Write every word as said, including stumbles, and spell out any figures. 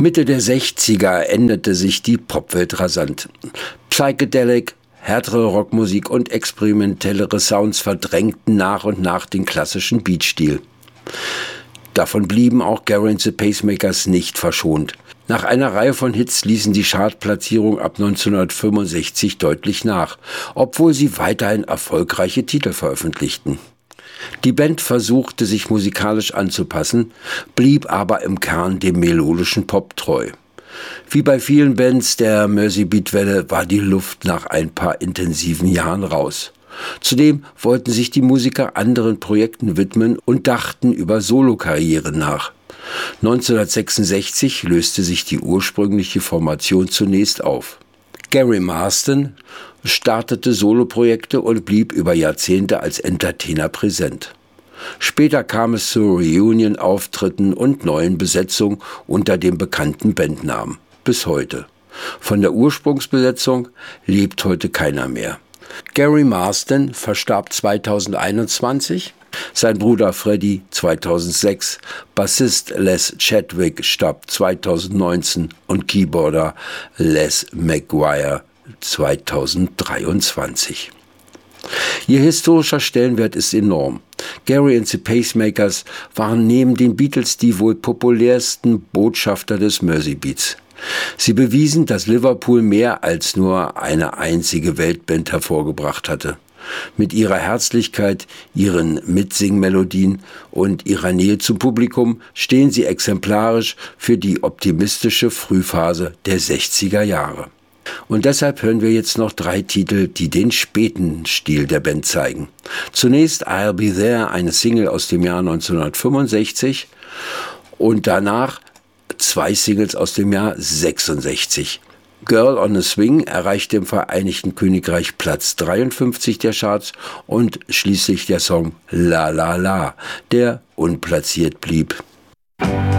Mitte der sechziger änderte sich die Popwelt rasant. Psychedelic, härtere Rockmusik und experimentellere Sounds verdrängten nach und nach den klassischen Beatstil. Davon blieben auch Gerry and the Pacemakers nicht verschont. Nach einer Reihe von Hits ließen die Chartplatzierungen ab neunzehnhundertfünfundsechzig deutlich nach, obwohl sie weiterhin erfolgreiche Titel veröffentlichten. Die Band versuchte, sich musikalisch anzupassen, blieb aber im Kern dem melodischen Pop treu. Wie bei vielen Bands der Mersey-Beat-Welle war die Luft nach ein paar intensiven Jahren raus. Zudem wollten sich die Musiker anderen Projekten widmen und dachten über Solokarrieren nach. neunzehnhundertsechsundsechzig löste sich die ursprüngliche Formation zunächst auf. Gary Marston startete Soloprojekte und blieb über Jahrzehnte als Entertainer präsent. Später kam es zu Reunion-Auftritten und neuen Besetzungen unter dem bekannten Bandnamen. Bis heute. Von der Ursprungsbesetzung lebt heute keiner mehr. Gary Marston verstarb zweitausendeinundzwanzig, sein Bruder Freddie zweitausendsechs, Bassist Les Chadwick starb zweitausendneunzehn und Keyboarder Les McGuire zweitausenddreiundzwanzig. Ihr historischer Stellenwert ist enorm. Gerry and the Pacemakers waren neben den Beatles die wohl populärsten Botschafter des Mersey-Beats. Sie bewiesen, dass Liverpool mehr als nur eine einzige Weltband hervorgebracht hatte. Mit ihrer Herzlichkeit, ihren Mitsingmelodien und ihrer Nähe zum Publikum stehen sie exemplarisch für die optimistische Frühphase der sechziger Jahre. Und deshalb hören wir jetzt noch drei Titel, die den späten Stil der Band zeigen. Zunächst I'll Be There, eine Single aus dem Jahr neunzehnhundertfünfundsechzig und danach zwei Singles aus dem Jahr sechsundsechzig. Girl on a Swing erreichte im Vereinigten Königreich Platz dreiundfünfzig der Charts und schließlich der Song La La La, der unplatziert blieb.